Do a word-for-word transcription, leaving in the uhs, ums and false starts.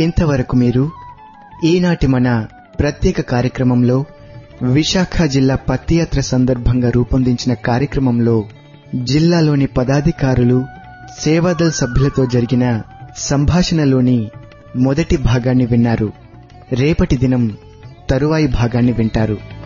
ఇంతవరకు మీరు ఈనాటి మన ప్రత్యేక కార్యక్రమంలో విశాఖ జిల్లా పత్తి యాత్ర సందర్భంగా రూపొందించిన కార్యక్రమంలో జిల్లాలోని పదాధికారులు, సేవాదళ్ సభ్యులతో జరిగిన సంభాషణలోని మొదటి భాగాన్ని విన్నారు. రేపటి దినం తరువాయి భాగాన్ని వింటారు.